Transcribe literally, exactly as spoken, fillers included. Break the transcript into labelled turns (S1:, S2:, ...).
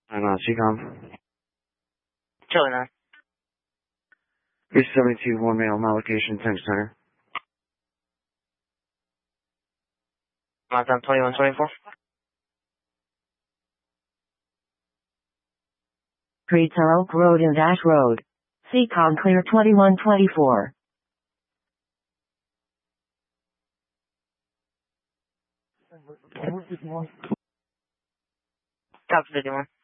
S1: I'm on C COM.
S2: Charlie nine.
S1: three seventy-two, one male, my location, Thames Center.
S2: My time twenty-one twenty-four.
S3: Streets are Oak Road and Ash Road. C COM clear twenty-one twenty-four.
S2: Top fifty-one.